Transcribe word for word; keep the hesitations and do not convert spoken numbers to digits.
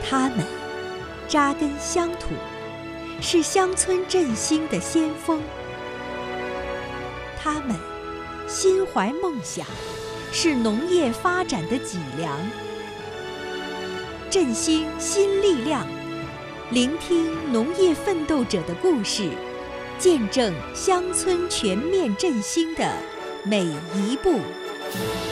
他们扎根乡土，是乡村振兴的先锋。他们心怀梦想，是农业发展的脊梁。振兴新力量，聆听农业奋斗者的故事，见证乡村全面振兴的每一步。